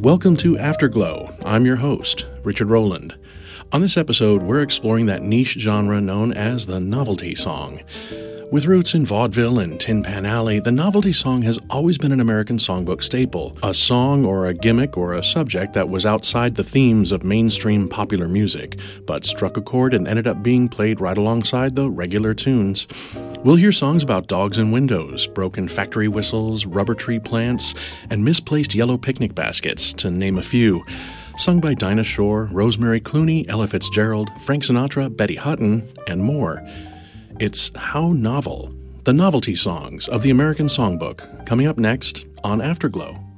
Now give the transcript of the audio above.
Welcome to Afterglow. I'm your host, Richard Rowland. On this episode, we're exploring that niche genre known as the novelty song. With roots in vaudeville and Tin Pan Alley, the novelty song has always been an American songbook staple, a song or a gimmick or a subject that was outside the themes of mainstream popular music, but struck a chord and ended up being played right alongside the regular tunes. We'll hear songs about dogs and windows, broken factory whistles, rubber tree plants, and misplaced yellow picnic baskets, to name a few. Sung by Dinah Shore, Rosemary Clooney, Ella Fitzgerald, Frank Sinatra, Betty Hutton, and more. It's How Novel, the novelty songs of the American Songbook, coming up next on Afterglow.